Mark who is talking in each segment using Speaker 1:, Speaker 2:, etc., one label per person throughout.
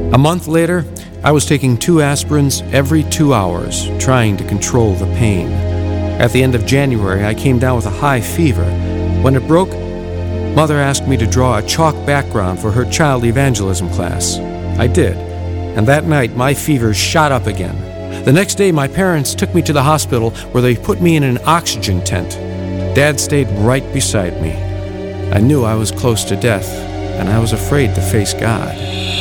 Speaker 1: A month later, I was taking 2 aspirins every 2 hours, trying to control the pain. At the end of January, I came down with a high fever. When it broke, Mother asked me to draw a chalk background for her child evangelism class. I did, and that night my fever shot up again. The next day, my parents took me to the hospital where they put me in an oxygen tent. Dad stayed right beside me. I knew I was close to death, and I was afraid to face God.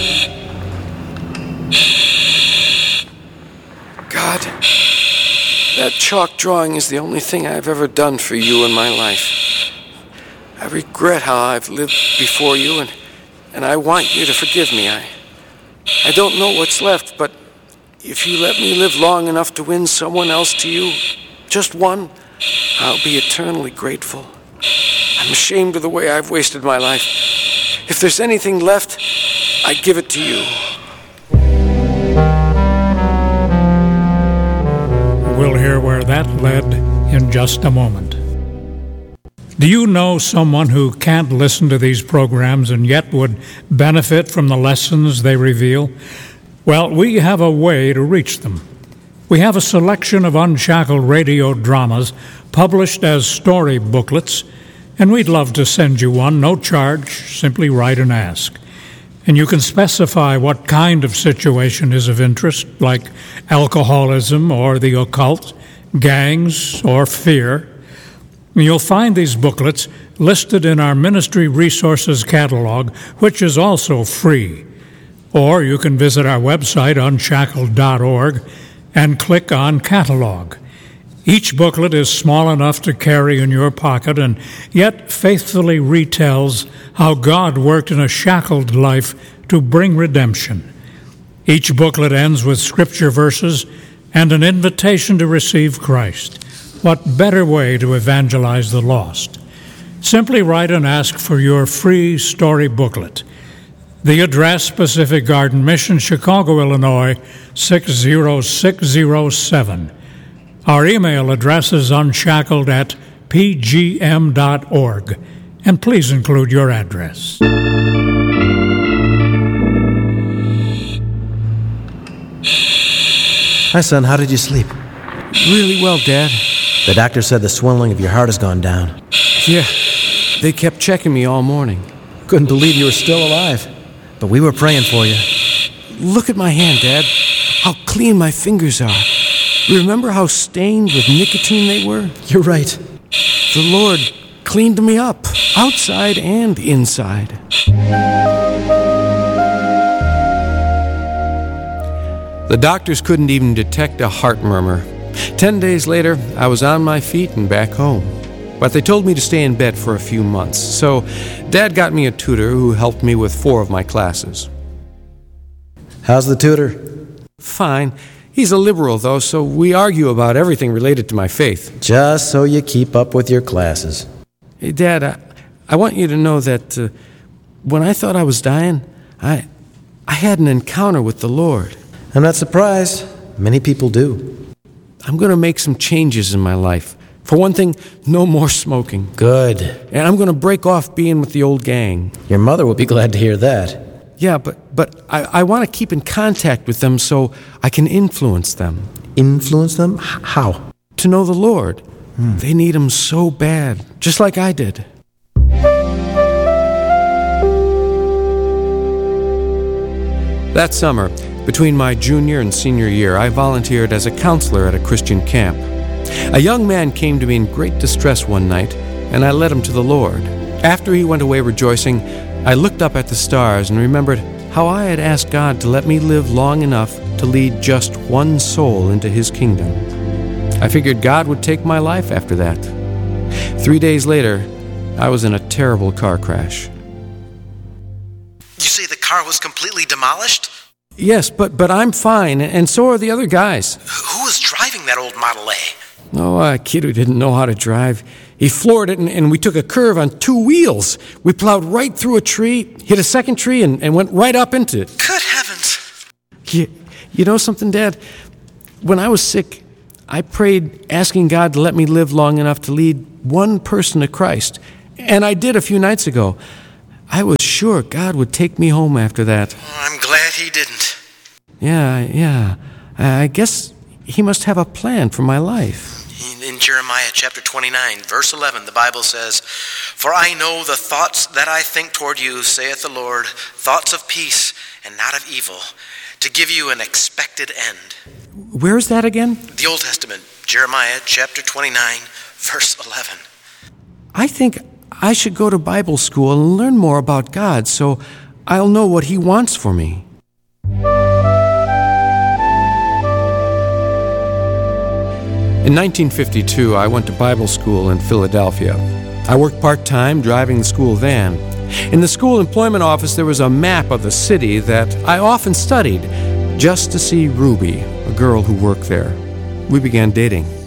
Speaker 1: God, that chalk drawing is the only thing I've ever done for you in my life. I regret how I've lived before you, and I want you to forgive me. I don't know what's left, but if you let me live long enough to win someone else to you, just one, I'll be eternally grateful. I'm ashamed of the way I've wasted my life. If there's anything left, I give it to you.
Speaker 2: We'll hear where that led in just a moment. Do you know someone who can't listen to these programs and yet would benefit from the lessons they reveal? Well, we have a way to reach them. We have a selection of Unshackled radio dramas published as story booklets, and we'd love to send you one, no charge. Simply write and ask. And you can specify what kind of situation is of interest, like alcoholism or the occult, gangs, or fear. You'll find these booklets listed in our Ministry Resources catalog, which is also free. Or you can visit our website, unshackled.org, and click on Catalog. Each booklet is small enough to carry in your pocket and yet faithfully retells how God worked in a shackled life to bring redemption. Each booklet ends with scripture verses and an invitation to receive Christ. What better way to evangelize the lost? Simply write and ask for your free story booklet. The address, Pacific Garden Mission, Chicago, Illinois, 60607. Our email address is unshackled@pgm.org. And please include your address.
Speaker 3: Hi, son. How did you sleep?
Speaker 1: Really well, Dad.
Speaker 3: The doctor said the swelling of your heart has gone down.
Speaker 1: Yeah, they kept checking me all morning.
Speaker 3: Couldn't believe you were still alive. But we were praying for you.
Speaker 1: Look at my hand, Dad. How clean my fingers are. Remember how stained with nicotine they were?
Speaker 3: You're right.
Speaker 1: The Lord cleaned me up, outside and inside. The doctors couldn't even detect a heart murmur. 10 days later, I was on my feet and back home. But they told me to stay in bed for a few months, so Dad got me a tutor who helped me with 4 of my classes.
Speaker 3: How's the tutor?
Speaker 1: Fine. He's a liberal, though, so we argue about everything related to my faith.
Speaker 3: Just so you keep up with your classes.
Speaker 1: Hey, Dad, I want you to know that when I thought I was dying, I had an encounter with the Lord.
Speaker 3: I'm not surprised. Many people do.
Speaker 1: I'm going to make some changes in my life. For one thing, no more smoking.
Speaker 3: Good.
Speaker 1: And I'm going to break off being with the old gang.
Speaker 3: Your mother will be glad to hear that.
Speaker 1: Yeah, but I want to keep in contact with them so I can influence them.
Speaker 3: Influence them? How?
Speaker 1: To know the Lord. They need Him so bad, just like I did. That summer, between my junior and senior year, I volunteered as a counselor at a Christian camp. A young man came to me in great distress one night, and I led him to the Lord. After he went away rejoicing, I looked up at the stars and remembered how I had asked God to let me live long enough to lead just one soul into His kingdom. I figured God would take my life after that. 3 days later, I was in a terrible car crash.
Speaker 3: You say the car was completely demolished?
Speaker 1: Yes, but I'm fine, and so are the other guys.
Speaker 3: Who was driving that old Model A?
Speaker 1: Oh, a kid who didn't know how to drive. He floored it, and we took a curve on 2 wheels. We plowed right through a tree, hit a second tree, and went right up into it.
Speaker 3: Good heavens.
Speaker 1: You know something, Dad? When I was sick, I prayed asking God to let me live long enough to lead one person to Christ. And I did a few nights ago. I was sure God would take me home after that.
Speaker 3: Oh, I'm glad he didn't.
Speaker 1: Yeah. I guess he must have a plan for my life.
Speaker 3: In Jeremiah chapter 29, verse 11, the Bible says, "For I know the thoughts that I think toward you, saith the Lord, thoughts of peace and not of evil, to give you an expected end."
Speaker 1: Where is that again?
Speaker 3: The Old Testament, Jeremiah chapter 29, verse 11.
Speaker 1: I think I should go to Bible school and learn more about God so I'll know what he wants for me. In 1952, I went to Bible school in Philadelphia. I worked part-time driving the school van. In the school employment office, there was a map of the city that I often studied just to see Ruby, a girl who worked there. We began dating.